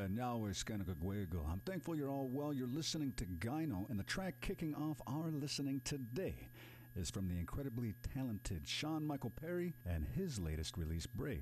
I'm thankful you're all well. You're listening to Gyno, and the track kicking off our listening today is from the incredibly talented Sean Michael Perry and his latest release, Brave.